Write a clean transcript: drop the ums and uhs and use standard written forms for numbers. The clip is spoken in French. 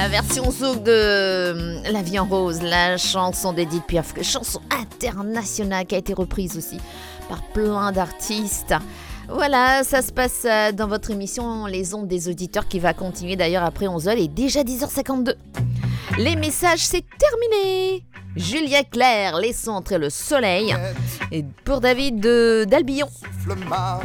La version zouk de La vie en rose, la chanson d'Edith Piaf, chanson internationale qui a été reprise aussi par plein d'artistes. Voilà, ça se passe dans votre émission Les Ondes des Auditeurs qui va continuer d'ailleurs après 11h. Il est déjà 10h52. Les messages, c'est terminé. Julia Claire, laissons entrer le soleil. Et pour David d'Albion.